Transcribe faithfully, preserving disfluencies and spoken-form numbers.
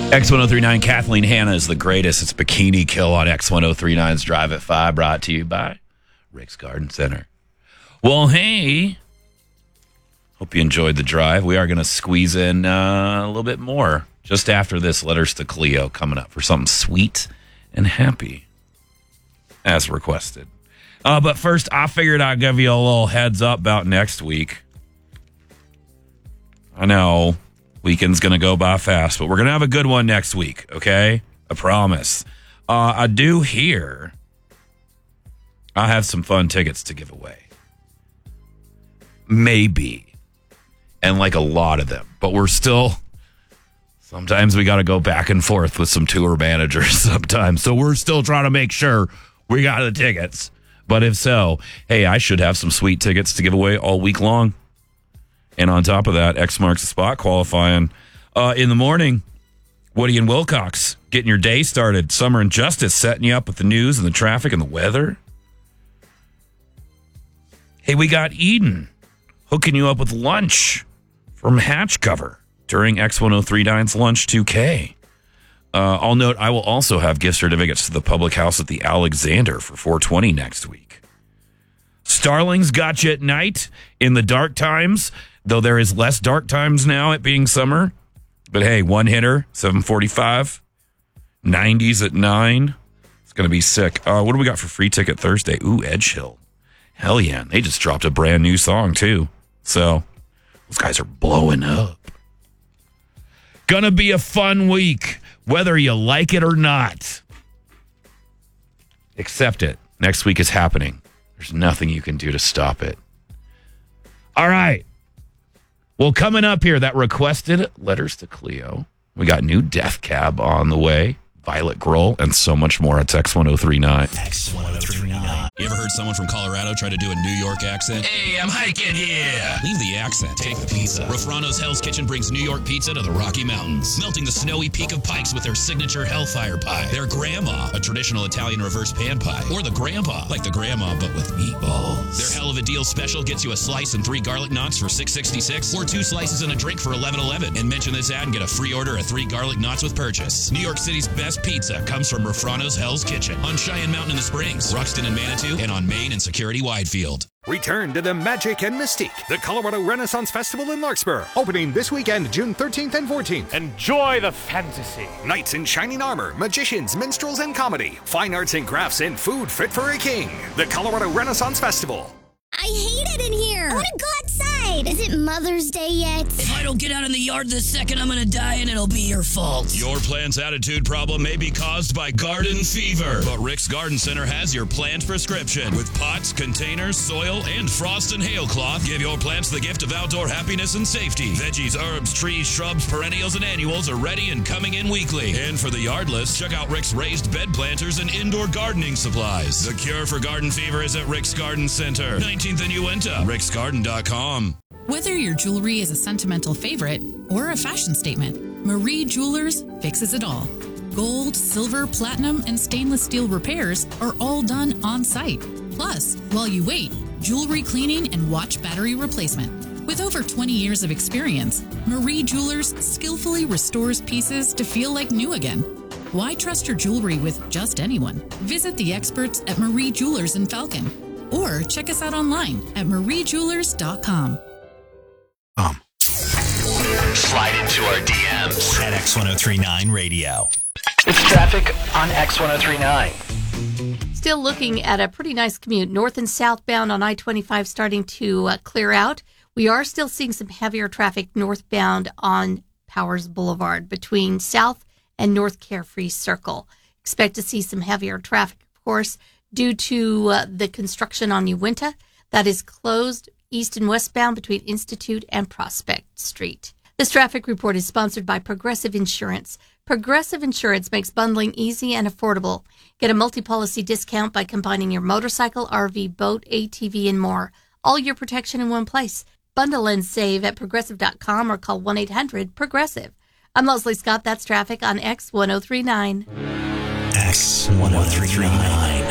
X ten thirty-nine, Kathleen Hanna is the greatest. It's Bikini Kill on X ten thirty-nine's Drive at five, brought to you by Rick's Garden Center. Well, hey, hope you enjoyed the drive. We are going to squeeze in uh, a little bit more just after this. Letters to Cleo coming up for something sweet and happy, as requested. Uh, but first, I figured I'd give you a little heads up about next week. I know weekend's going to go by fast, but we're going to have a good one next week, okay? I promise. Uh, I do hear I have some fun tickets to give away. Maybe. And like a lot of them. But we're still, sometimes we got to go back and forth with some tour managers sometimes. So we're still trying to make sure we got the tickets. But if so, hey, I should have some sweet tickets to give away all week long. And on top of that, X marks the spot qualifying. Uh, in the morning, Woody and Wilcox getting your day started. Summer and Justice setting you up with the news and the traffic and the weather. Hey, we got Eden hooking you up with lunch from Hatch Cover during X ten thirty-nine's Lunch two K. Uh, I'll note I will also have gift certificates to the Public House at the Alexander for four twenty next week. Starling's got you at night in the dark times, though there is less dark times now, it being summer. But hey, one hitter, seven forty-five, nineties at nine. It's going to be sick. Uh, what do we got for free ticket Thursday? Ooh, Edge Hill. Hell yeah. They just dropped a brand new song, too. So, those guys are blowing up. Gonna be a fun week, whether you like it or not. Accept it. Next week is happening. There's nothing you can do to stop it. All right. Well, coming up here, that requested Letters to Cleo. We got new Death Cab on the way, Violet Grohl, and so much more. It's X ten thirty-nine. X ten thirty-nine. You ever heard someone from Colorado try to do a New York accent? Hey, I'm hiking here. Leave the accent. Take the pizza. Rafrano's Hell's Kitchen brings New York pizza to the Rocky Mountains, melting the snowy peak of Pikes with their signature Hellfire Pie. Their Grandma, a traditional Italian reverse pan pie. Or the Grandpa, like the Grandma, but with meatballs. Their Hell of a Deal special gets you a slice and three garlic knots for six sixty-six, or two slices and a drink for eleven eleven. And mention this ad and get a free order of three garlic knots with purchase. New York City's best pizza comes from Rafrano's Hell's Kitchen on Cheyenne Mountain in the Springs, Ruxton and Manitou, and on Main and Security Widefield. Return to the magic and mystique. The Colorado Renaissance Festival in Larkspur, opening this weekend, June thirteenth and fourteenth. Enjoy the fantasy. Knights in shining armor, magicians, minstrels, and comedy. Fine arts and crafts and food fit for a king. The Colorado Renaissance Festival. I hate it in here. I want to go outside. Is it Mother's Day yet? If I don't get out in the yard this second, I'm going to die and it'll be your fault. Your plant's attitude problem may be caused by garden fever, but Rick's Garden Center has your plant prescription. With pots, containers, soil, and frost and hail cloth, give your plants the gift of outdoor happiness and safety. Veggies, herbs, trees, shrubs, perennials, and annuals are ready and coming in weekly. And for the yardless, check out Rick's raised bed planters and indoor gardening supplies. The cure for garden fever is at Rick's Garden Center, nineteenth and Uinta, ricks garden dot com. Whether your jewelry is a sentimental favorite or a fashion statement, Marie Jewelers fixes it all. Gold, silver, platinum, and stainless steel repairs are all done on site. Plus, while you wait, jewelry cleaning and watch battery replacement. With over twenty years of experience, Marie Jewelers skillfully restores pieces to feel like new again. Why trust your jewelry with just anyone? Visit the experts at Marie Jewelers in Falcon, or check us out online at marie jewelers dot com. Um. Slide into our D Ms at X ten thirty-nine Radio. It's traffic on X ten thirty-nine. Still looking at a pretty nice commute. North and southbound on I twenty-five starting to uh, clear out. We are still seeing some heavier traffic northbound on Powers Boulevard between South and North Carefree Circle. Expect to see some heavier traffic, of course, due to uh, the construction on Uinta that is closed east and westbound between Institute and Prospect Street. This traffic report is sponsored by Progressive Insurance. Progressive Insurance makes bundling easy and affordable. Get a multi-policy discount by combining your motorcycle, R V, boat, A T V, and more. All your protection in one place. Bundle and save at progressive dot com or call one eight hundred progressive. I'm Leslie Scott. That's traffic on X ten thirty-nine. X ten thirty-nine.